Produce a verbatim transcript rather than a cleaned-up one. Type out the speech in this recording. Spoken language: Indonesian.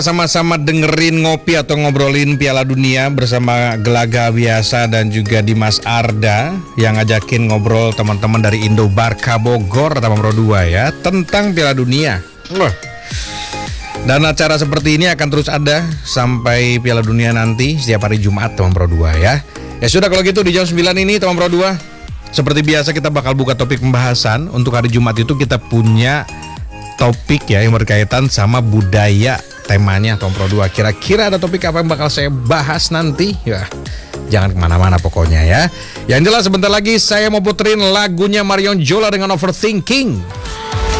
Sama-sama dengerin ngopi atau ngobrolin Piala Dunia bersama Gelaga Biasa dan juga Dimas Arda yang ngajakin ngobrol teman-teman dari Indo Barca Bogor Taman Pro dua ya tentang Piala Dunia. Wah. Dan acara seperti ini akan terus ada sampai Piala Dunia nanti setiap hari Jumat Taman Pro dua ya. Ya sudah kalau gitu di jam sembilan ini Taman Pro dua seperti biasa kita bakal buka topik pembahasan. Untuk hari Jumat itu kita punya topik ya yang berkaitan sama budaya. Temanya Taman Pro dua. Kira-kira ada topik apa yang bakal saya bahas nanti? Ya, jangan kemana-mana pokoknya ya. Yang jelas sebentar lagi saya mau puterin lagunya Marion Jola dengan Overthinking.